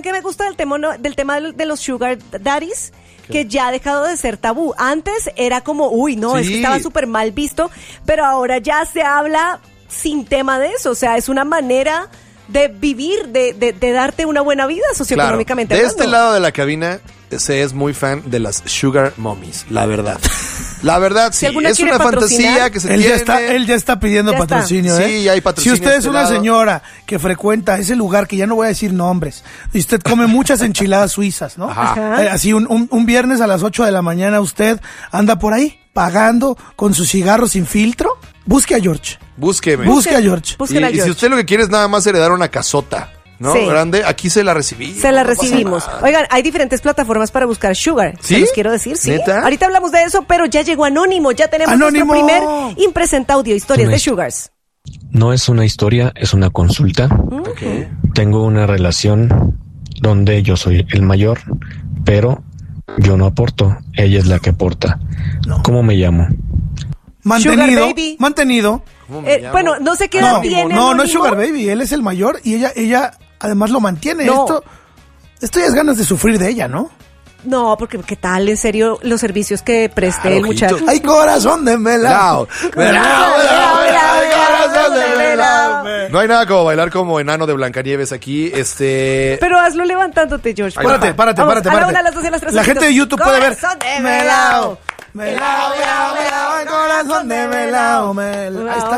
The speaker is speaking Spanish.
qué me gusta del tema de los sugar daddies? Que ya ha dejado de ser tabú. Antes era como, uy, no, es que estaba súper mal visto, pero ahora ya se habla sin tema de eso. O sea, es una manera de vivir, de darte una buena vida socioeconómicamente. Claro. De este lado de la cabina se es muy fan de las sugar mommies, la verdad. La verdad, sí. Es una fantasía que se tiene. Él ya está pidiendo patrocinio, ¿eh? Sí, hay patrocinio. Si usted es una señora que frecuenta ese lugar, que ya no voy a decir nombres, y usted come muchas enchiladas suizas, ¿no? Ajá. Así un viernes a las 8 de la mañana usted anda por ahí pagando con sus cigarros sin filtro, busque a George. Búsqueme. Busque a George. Y si usted lo que quiere es nada más heredar una casota, ¿no? Sí. Grande, aquí se la recibimos. Se la recibimos. Oigan, hay diferentes plataformas para buscar sugar. ¿Sí? Se los quiero decir, sí. ¿Neta? Ahorita hablamos de eso, pero ya llegó Anónimo. Ya tenemos ¡Anónimo! nuestro primer impresenta audio, historias de sugars. No es una historia, es una consulta. Okay. Tengo una relación donde yo soy el mayor, pero yo no aporto. Ella es la que aporta. No. ¿Cómo me llamo? Mantenido. Sugar baby. Mantenido. Bueno, no sé qué edad tiene. No, no Anónimo. es Sugar Baby, él es el mayor y ella además lo mantiene. No. Esto ya es ganas de sufrir de ella, ¿no? No, porque ¿qué tal? En serio, los servicios que preste el muchacho. ¡Ay, corazón de melao! No hay nada como bailar como enano de Blancanieves aquí. Pero hazlo levantándote, George. Párate. Vamos, a la una, a las dos y a las tres. La gente de YouTube puede ver. Corazón de Melao, melao, melao, melao, el corazón de melao, melao. Ahí está.